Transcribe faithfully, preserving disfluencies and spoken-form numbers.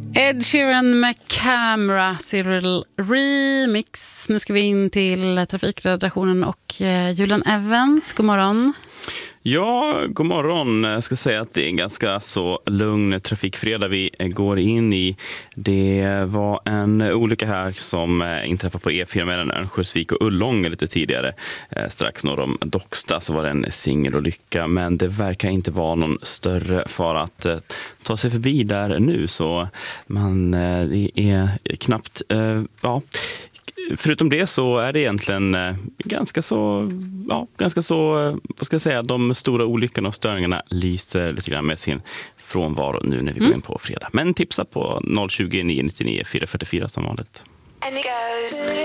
Ed Sheeran med Camera Cyril Remix. Nu ska vi in till trafikredaktionen och eh, Julian Evans. God morgon. Ja, god morgon. Jag ska säga att det är en ganska så lugn trafikfredag vi går in i. Det var en olycka här som inträffade på E fyra mellan Örnsköldsvik och Ullånga lite tidigare. Strax norr om Docksta så var det en singelolycka, men det verkar inte vara någon större fara att ta sig förbi där nu, så man det är knappt ja. Förutom det så är det egentligen ganska så, ja, ganska så, vad ska jag säga, de stora olyckorna och störningarna lyser lite grann med sin frånvaro nu när vi går in på fredag. Men tipsa på noll tjugo, nio nio nio, fyra fyra fyra som vanligt.